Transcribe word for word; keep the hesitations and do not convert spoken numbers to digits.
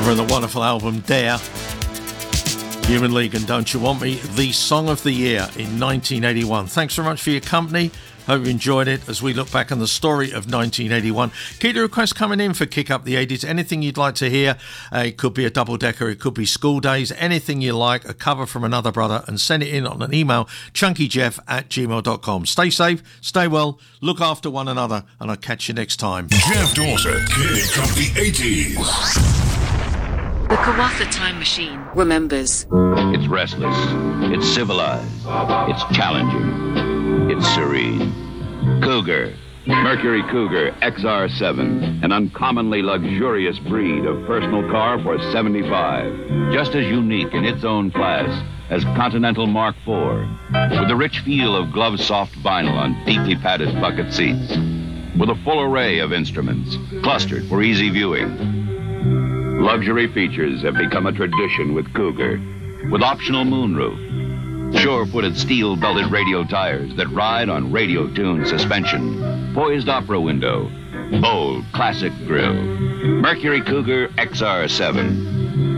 From the wonderful album Dare, Human League and Don't You Want Me, the song of the year in nineteen eighty-one. Thanks very much for your company. Hope you enjoyed it as we look back on the story of nineteen eighty-one. Keep the requests coming in for Kick Up the eighties. Anything you'd like to hear. Uh, it could be a double-decker, it could be school days, anything you like, a cover from another brother, and send it in on an email, chunkyjeff at gmail dot com. Stay safe, stay well, look after one another, and I'll catch you next time. Jeff Dawson, Kick Up the eighties. The Kawatha Time Machine remembers. It's restless, it's civilized, it's challenging, it's serene. Cougar, Mercury Cougar X R seven, an uncommonly luxurious breed of personal car for seventy-five. Just as unique in its own class as Continental Mark four, with the rich feel of glove-soft vinyl on deeply padded bucket seats, with a full array of instruments clustered for easy viewing. Luxury features have become a tradition with Cougar, with optional moonroof, sure-footed steel-belted radio tires that ride on radio-tuned suspension, poised opera window, bold classic grille. Mercury Cougar X R seven.